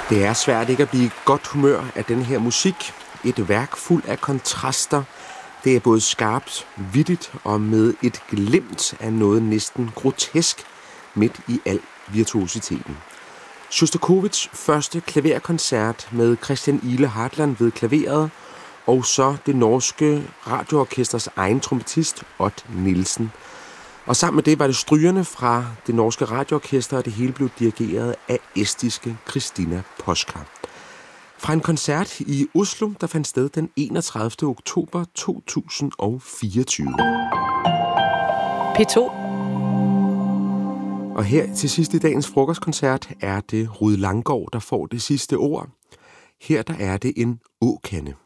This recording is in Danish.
Det er svært ikke at blive i godt humør af den her musik. Et værk fuld af kontraster. Det er både skarpt, vittigt og med et glimt af noget næsten grotesk midt i al virtuositeten. Sjostakovitjs første klaverkoncert med Christian Ile Hartland ved klaveret, og så det norske radioorkesters egen trompetist, Odd Nielsen. Og sammen med det var det strygerne fra det norske radioorkester, og det hele blev dirigeret af estiske Kristina Poska. Fra en koncert i Oslo, der fandt sted den 31. oktober 2024. P2. Og her til sidst i dagens frokostkoncert er det Rued Langgaard, der får det sidste ord. Her der er det en åkande.